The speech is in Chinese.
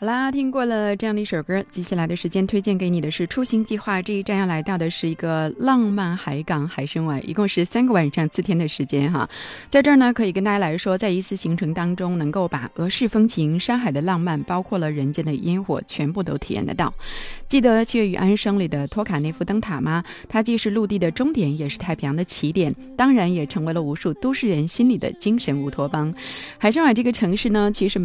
好啦，听过了这样的一首歌，接下来的时间推荐给你的是出行计划。这一站要来到的是一个浪漫海港海参崴，一共是3个晚上4天的时间哈。在这儿呢，可以跟大家来说，在一次行程当中，能够把俄式风情、山海的浪漫，包括了人间的烟火，全部都体验得到。记得7月与安生里的托卡内夫灯塔吗？它既是陆地的终点，也是太平洋的起点，当然也成为了无数都市人心里的精神乌托邦。海参崴这个城市呢，其实